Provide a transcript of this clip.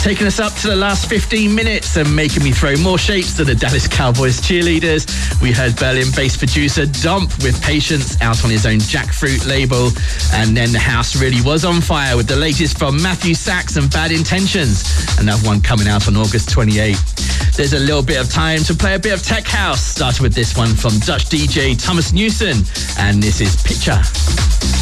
Taking us up to the last 15 minutes and making me throw more shapes to the Dallas Cowboys cheerleaders. We heard Berlin-based producer Dump with Patience out on his own Jackfruit label. And then the house really was on fire with the latest from Matthew Sachs and Bad Intentions. Another one coming out on August 28. There's a little bit of time to play a bit of tech house. Started with this one from Dutch DJ Thomas Newson. And this is Picture.